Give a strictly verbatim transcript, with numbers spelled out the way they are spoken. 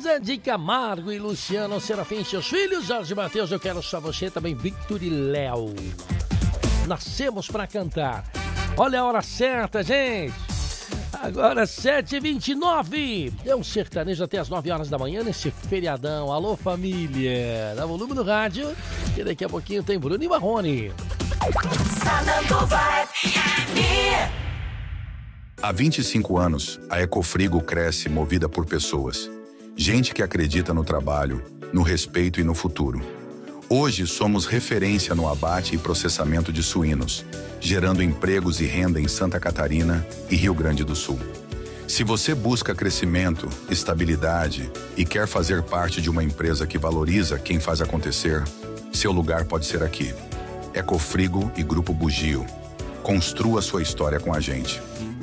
Sandy Camargo e Luciano Serafim, seus filhos, Jorge Matheus, eu quero só você, também Victor e Léo. Nascemos pra cantar. Olha a hora certa, gente. Agora sete e vinte e nove. É um sertanejo até as nove horas da manhã nesse feriadão. Alô, família. Dá volume no rádio, que daqui a pouquinho tem Bruno e Marrone. Há vinte e cinco anos, a Ecofrigo cresce movida por pessoas. Gente que acredita no trabalho, no respeito e no futuro. Hoje somos referência no abate e processamento de suínos, gerando empregos e renda em Santa Catarina e Rio Grande do Sul. Se você busca crescimento, estabilidade e quer fazer parte de uma empresa que valoriza quem faz acontecer, seu lugar pode ser aqui. Ecofrigo e Grupo Bugio. Construa sua história com a gente.